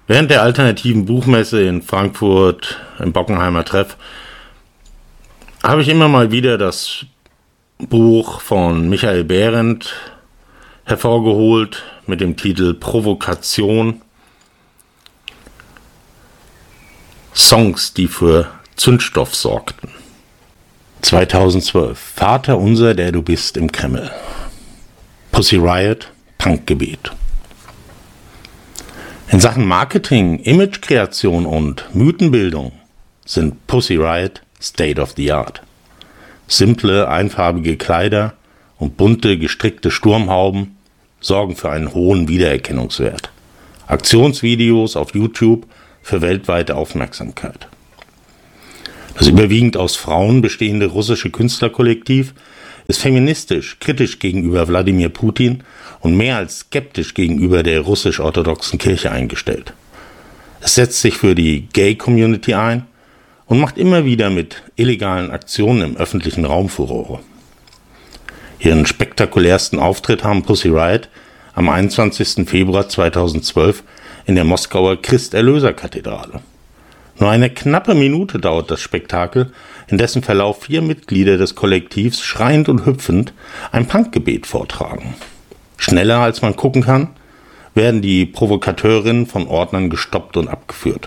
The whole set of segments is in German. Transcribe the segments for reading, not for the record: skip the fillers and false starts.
Während der alternativen Buchmesse in Frankfurt im Bockenheimer Treff habe ich immer mal wieder das Buch von Michael Behrendt hervorgeholt mit dem Titel Provokation. Songs, die für Zündstoff sorgten. 2012. Vater unser, der du bist im Kreml. Pussy Riot, Punkgebet. In Sachen Marketing, Imagekreation und Mythenbildung sind Pussy Riot State of the Art. Simple, einfarbige Kleider und bunte, gestrickte Sturmhauben sorgen für einen hohen Wiedererkennungswert. Aktionsvideos auf YouTube für weltweite Aufmerksamkeit. Das überwiegend aus Frauen bestehende russische Künstlerkollektiv ist feministisch, kritisch gegenüber Wladimir Putin und mehr als skeptisch gegenüber der russisch-orthodoxen Kirche eingestellt. Es setzt sich für die Gay-Community ein und macht immer wieder mit illegalen Aktionen im öffentlichen Raum Furore. Ihren spektakulärsten Auftritt haben Pussy Riot am 21. Februar 2012 in der Moskauer Christ-Erlöser-Kathedrale. Nur eine knappe Minute dauert das Spektakel, in dessen Verlauf 4 Mitglieder des Kollektivs schreiend und hüpfend ein Punkgebet vortragen. Schneller als man gucken kann, werden die Provokateurinnen von Ordnern gestoppt und abgeführt.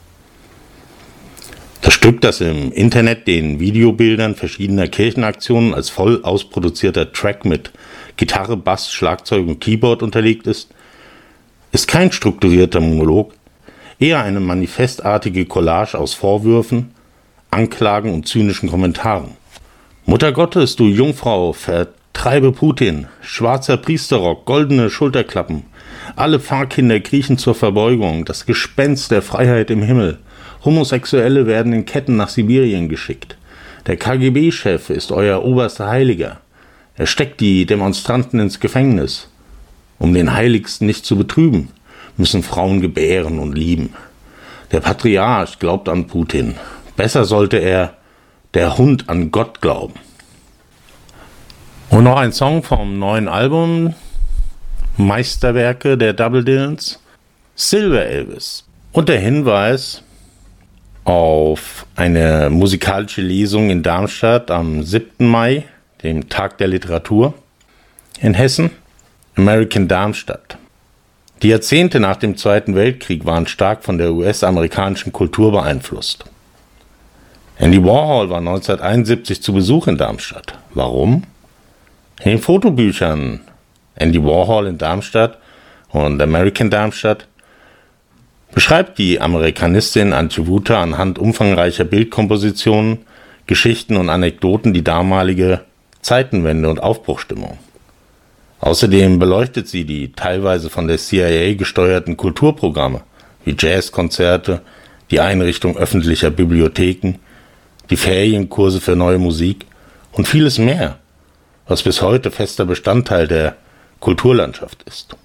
Das Stück, das im Internet den Videobildern verschiedener Kirchenaktionen als voll ausproduzierter Track mit Gitarre, Bass, Schlagzeug und Keyboard unterlegt ist kein strukturierter Monolog, eher eine manifestartige Collage aus Vorwürfen, Anklagen und zynischen Kommentaren. Mutter Gottes, du Jungfrau, vertreibe Putin, schwarzer Priesterrock, goldene Schulterklappen, alle Pfarrkinder kriechen zur Verbeugung, das Gespenst der Freiheit im Himmel, Homosexuelle werden in Ketten nach Sibirien geschickt, der KGB-Chef ist euer oberster Heiliger, er steckt die Demonstranten ins Gefängnis. Um den Heiligsten nicht zu betrüben, müssen Frauen gebären und lieben. Der Patriarch glaubt an Putin. Besser sollte er, der Hund, an Gott glauben. Und noch ein Song vom neuen Album, Meisterwerke der Double Dillons, Silver Elvis. Und der Hinweis auf eine musikalische Lesung in Darmstadt am 7. Mai, dem Tag der Literatur in Hessen. American Darmstadt. Die Jahrzehnte nach dem Zweiten Weltkrieg waren stark von der US-amerikanischen Kultur beeinflusst. Andy Warhol war 1971 zu Besuch in Darmstadt. Warum? In den Fotobüchern Andy Warhol in Darmstadt und American Darmstadt beschreibt die Amerikanistin Antje Wuter anhand umfangreicher Bildkompositionen, Geschichten und Anekdoten die damalige Zeitenwende und Aufbruchstimmung. Außerdem beleuchtet sie die teilweise von der CIA gesteuerten Kulturprogramme wie Jazzkonzerte, die Einrichtung öffentlicher Bibliotheken, die Ferienkurse für neue Musik und vieles mehr, was bis heute fester Bestandteil der Kulturlandschaft ist.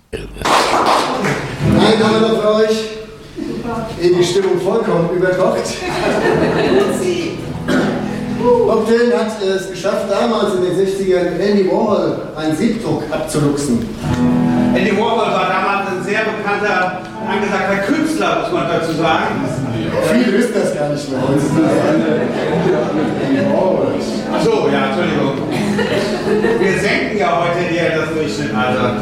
Nein, haben wir noch für euch. Die Stimmung vollkommen überkocht. Bob Dylan hat es geschafft, damals in den 60ern Andy Warhol einen Siebdruck abzuluxen. Andy Warhol war damals ein sehr bekannter, angesagter Künstler, muss man dazu sagen. Viele wissen das gar nicht mehr heutzutage. Achso, ja, Entschuldigung. Wir senken ja heute eher das Durchschnittsalter.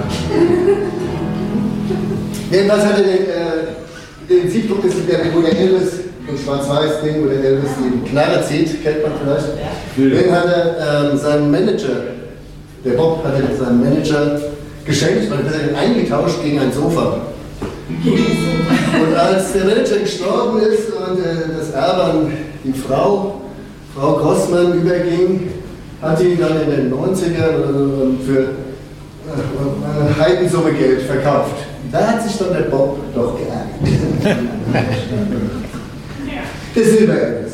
Jedenfalls hat er den Siebdruck, das ist der, wo der Elvis ein Schwarz-Weiß-Ding, wo der Elvis die Knarre zieht, kennt man vielleicht. Den hat er seinem Manager, der Bob hat er seinem Manager geschenkt, weil er hat ihn eingetauscht gegen ein Sofa. Und als der Manager gestorben ist und das Erbe an die Frau Grossmann überging, hat sie ihn dann in den 90ern für eine Heidensumme Geld verkauft. Da hat sich dann der Bob doch geärgert. Der Silber.